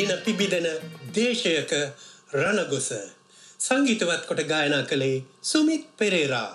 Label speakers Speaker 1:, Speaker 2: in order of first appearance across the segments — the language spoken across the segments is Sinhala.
Speaker 1: පිබිදෙන දේශයක රණගොස සංගීතවත් කොට ගායනා කළේ සුමිත් පෙරේරා.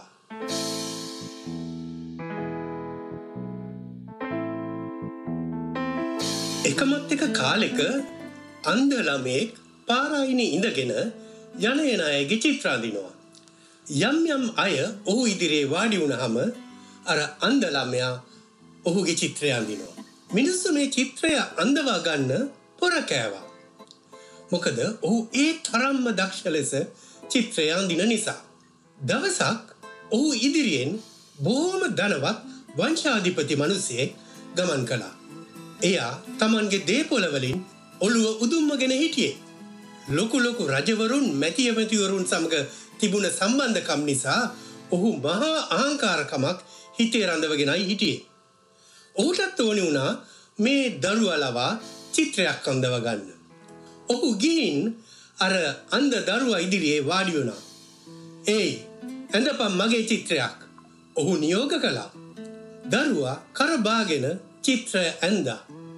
Speaker 1: එකමත් එක කාලෙක අන්ධ ළමෙක් පාරායිනේ ඉඳගෙන යන එන අයගේ චිත්‍ර අඳිනවා. යම් යම් අය ඔහු ඉදිරියේ වාඩි වුණාම අර අන්ධ ළමයා ඔහුගේ චිත්‍රය අඳිනවා. මිනිස්සු මේ චිත්‍රය අඳවා ගන්න පොර කෑවා. මොකද ඔහු ඒ තරම්ම දක්ෂ ලෙස චිත්‍රය අඳින නිසා. දවසක් ඔහු ඉදිරියෙන් බොහොම ධනවත් වංශාධිපති මිනිසෙක් ගමන් කළා. එයා Tamanගේ දේපොළ වලින් ඔළුව උදුම්මගෙන හිටියේ. ලොකු රජවරුන් මැතිවරුන් සමග තිබුණ සම්බන්ධකම් නිසා ඔහු මහා අහංකාරකමක් හිතේ රඳවගෙනයි හිටියේ. ඔහුටත් ඕනි වුණා මේ දරුවා ලවා චිත්‍රයක් අඳව ගන්න. ඔහු ගිහින් අර අන්ධ දරුවා ඉදිරියේ වාඩි වුණා. "ඒයි, ඇඳපන් මගේ චිත්‍රයක්." ඔහු නියෝග කළා. දරුවා කරබාගෙන චිත්‍රය ඇඳා.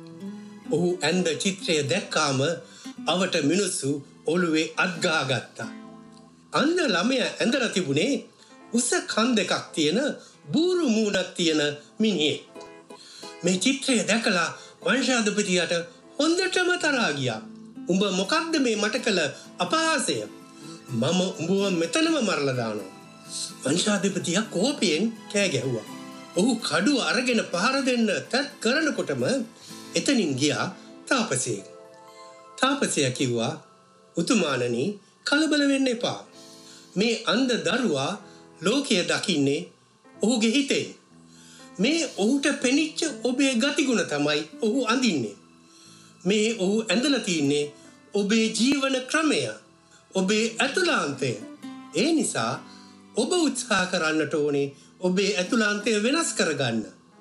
Speaker 1: ඔහු ඇඳ චිත්‍රය දැක්කාම අවට මිනිස්සු ඔළුවේ අත් ගහගත්තා. අන්ධ ළමයා ඇඳලා තිබුණේ උස කන් දෙකක් තියෙන බූරු මූණක් තියෙන මිනිහෙක්. මේ චිත්‍රය දැකලා වංශාධිපතියට හොඳටම තරහා ගියා. "උඹ මොකක්ද මේ මට කළ අපහාසය? මම උඹව මෙතනම මරලා දානවා." වංශාධිපතියා කෝපයෙන් කෑ ගැහුවා. ඔහු කඩුව අරගෙන පහර දෙන්න තත් කරනකොටම එතනින් ගියා තාපසයෙක්. තාපසයා කිව්වා, "උතුමාණනි, කලබල වෙන්න එපා. මේ අන්ධ දරුවා ලෝකය දකින්නේ ඔහුගේ හිතෙන්. මේ ඔහුට පෙනිච්ච ඔබේ ගතිගුණ තමයි ඔහු අඳින්නේ. මේ ඔහු ඇඳලා තින්නේ ඔබේ ජීවන ක්‍රමය, ඔබේ ඇතුළාන්තය. ඒ නිසා ඔබ උත්සාහ කරන්නට ඕනේ ඔබේ ඇතුළාන්තය වෙනස් කරගන්න."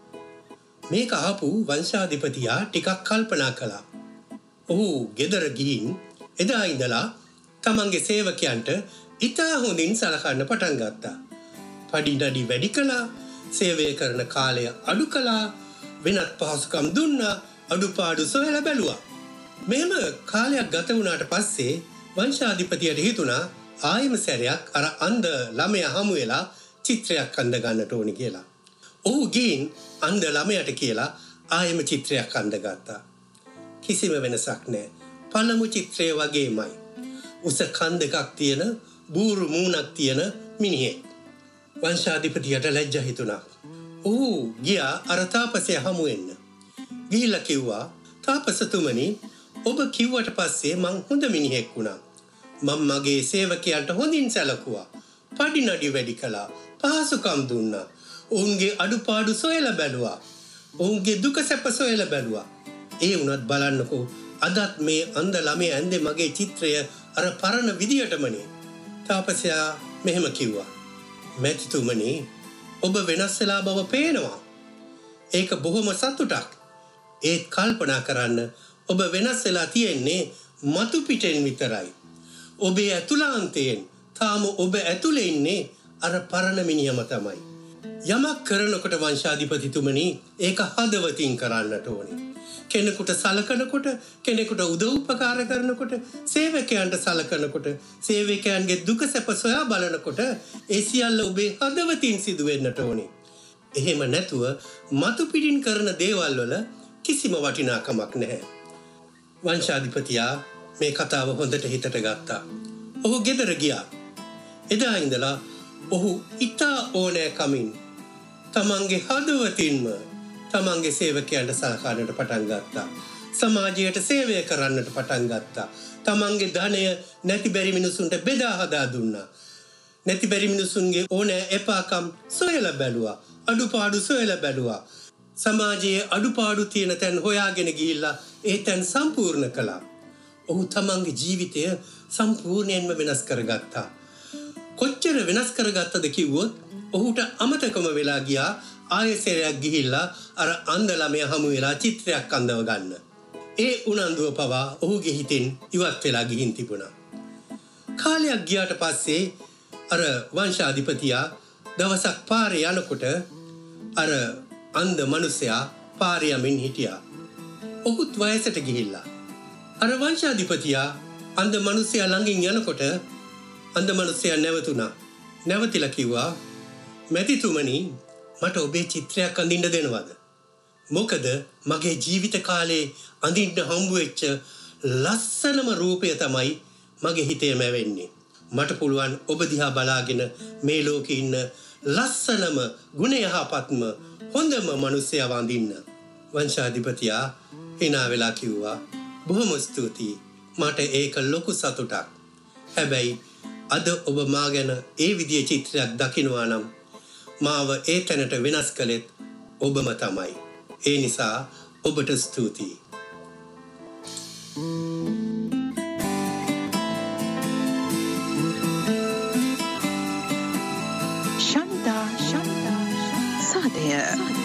Speaker 1: මේක අහපු වංශාධිපතියා ටිකක් කල්පනා කළා. ඔහු ගෙදර ගිහින් එදා ඉඳලා තමන්ගේ සේවකයන්ට ඉතා හොඳින් සලකන්න පටන් ගත්තා. පඩිනඩි වැඩි කළා, සේවය කරන කාලය අඩු කළා, වෙනත් පහසුකම් දුන්නා, අඩුපාඩු සොයලා බැලුවා. මෙහෙම කාලයක් ගත වුණාට පස්සේ වංශාධිපතියට හිතුණා ආයෙම සැරයක් අර අන්ධ ළමයා හමු වෙලා චිත්‍රයක් අඳ ගන්නට ඕනි කියලා. ඔහු ගිහින් අන්ධ ළමයාට කියලා ආයෙම චිත්‍රයක් අඳගත්තා. කිසිම වෙනසක් නැහැ. පළමු චිත්‍රය වගේමයි. උස කන් දෙකක් තියෙන බූරු මූණක් තියෙන මිනිහෙක්. වංශාධිපතියට ලැජ්ජා හිතුණා. ඔහු ගියා අර තාපසයා හමු වෙන්න. ගිහිල්ලා කිව්වා, "තාපසතුමනි, ඔබ කිව්වට පස්සේ මං හොඳ මිනිහෙක් වුණා. මම මගේ සේවකයන්ට හොඳින් සැලකුවා. පඩිනඩි වැඩි කළා, පහසුකම් දුන්නා. ඔවුන්ගේ අඩුපාඩු සොයලා බැලුවා. ඔවුන්ගේ දුක සැප සොයලා බැලුවා. ඒ වුණත් බලන්නකෝ, අදත් මේ අන්ධ ළමයා ඇඳේ මගේ චිත්‍රය අර පරණ විදියටමනේ." තාපසයා මෙහෙම කිව්වා, "මැතිතුමනි, ඔබ වෙනස් වෙලා බව පේනවා. ඒක බොහොම සතුටක්. ඒත් කල්පනා කරන්න, ඔබ වෙනස් වෙලා තියෙන්නේ මතු පිටෙන් විතරයි. ඔබේ ඇතුළාන්තයෙන් තාම ඔබ ඇතුලේ ඉන්නේ අර පරණ මිනිහම තමයි." යමක් කරනකොට වංශාධිපතිතුමනි, ඒක හදවතින් කරන්නට ඕනේ. කෙනෙකුට සලකනකොට, කෙනෙකුට උදව් උපකාර කරනකොට, සේවකයන්ට සලකනකොට, සේවකයන්ගේ දුක සැප සොයා බලනකොට ඒ සියල්ල ඔබේ හදවතින් සිදු වෙන්නට ඕනේ. එහෙම නැතුව මතු පිටින් කරන දේවල් වල කිසිම වටිනාකමක් නැහැ. වංශාධිපතියා මේ කතාව හොඳට හිතට ගත්තා. ඔහු ගෙදර ගියා. එදා ඉඳලා ඔහු ඉතා ඕනෑකමින් තමන්ගේ හදවතින්ම තමන්ගේ සේවකයන්ට සලකන්නට පටන් ගත්තා. සමාජයට සේවය කරන්නට පටන් ගත්තා. තමන්ගේ ධනය නැති බැරි මිනිසුන්ට බෙදා හදා දුන්නා. නැති බැරි මිනිසුන්ගේ ඕනෑ එපාකම් සොයලා බැලුවා. අඩුපාඩු සොයලා බැලුවා. සමාජයේ අඩුපාඩු තියෙන තැන් හොයාගෙන ගිහිල්ලා ඒ තැන් සම්පූර්ණ කළා. ඔහු තමන්ගේ ජීවිතය සම්පූර්ණයෙන්ම වෙනස් කරගත්තා. කොච්චර වෙනස් කරගත්තද කිව්වොත් ඔහුට අමතකම වෙලා ගියා ආයෙසරයක් ගිහිල්ලා අර අන්ධ ළමයා හමු වෙලා චිත්‍රයක් අඳව ගන්න. ඒ උනන්දුව පවා ඔහුගේ හිතෙන් ඉවත් වෙලා ගිහින් තිබුණා. කාලයක් ගියාට පස්සේ අර වංශාධිපතියා දවසක් පාරේ යනකොට අර අන්ධ මිනිසයා පාරේ යමින් හිටියා. ඔහුත් වයසට ගිහිල්ලා. අර වංශාධිපතියා අන්ධ මිනිසයා ළඟින් යනකොට අන්ධ මිනිසයා නැවතුණා. නැවතිලා කිව්වා මැතිතුමනි මට ඔබේ චිත්‍රයක් අඳින්න දෙනවද? මොකද මගේ ජීවිත කාලේ අඳින්න හම්බ වෙච්ච ලස්සනම රූපය තමයි මගේ හිතේ මැවෙන්නේ. මට පුළුවන් ඔබ දිහා බලාගෙන මේ ලෝකේ ඉන්න ලස්සනම ගුණ යහපත්ම හොඳම මිනිසයා වඳින්න. වංශාධිපතියා hina වෙලා කිව්වා බොහොම ස්තුතියි. මට ඒක ලොකු සතුටක්. හැබැයි අද ඔබ මා ගැන ඒ විදිහේ චිත්‍රයක් දකිනවා නම් මාව ඒ තැනට වෙනස් කළෙත් ඔබම තමයි. ඒ නිසා ඔබට ස්තුතියි.
Speaker 2: ශාන්තා සාදය